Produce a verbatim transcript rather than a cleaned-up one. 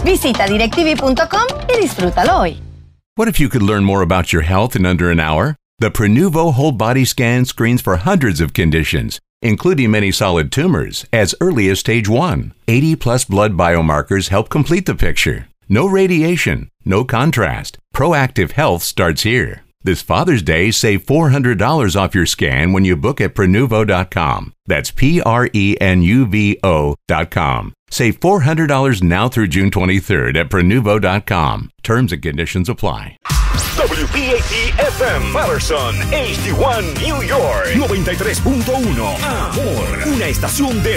Visita DirecTV punto com y disfrútalo hoy. What if you could learn more about your health in under an hour? The Prenuvo Whole Body Scan screens for hundreds of conditions, including many solid tumors, as early as stage one. eighty plus blood biomarkers help complete the picture. No radiation, no contrast. Proactive health starts here. This Father's Day, save four hundred dollars off your scan when you book at Prenuvo dot com. That's P R E N U V O dot com. Save four hundred dollars now through June twenty-third at Prenuvo dot com. Terms and conditions apply. W P A T F M Patterson, H D one New York, noventa y tres punto uno. Amor, una estación de